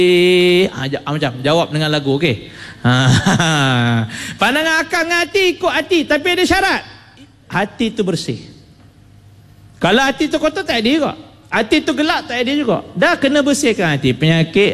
Macam jawab dengan lagu, okey. Pandangan akal dengan hati ikut hati, tapi ada syarat. Hati tu bersih. Kalau hati tu kotor tak ada juga. Hati tu gelap tak ada juga. Dah kena bersihkan hati. Penyakit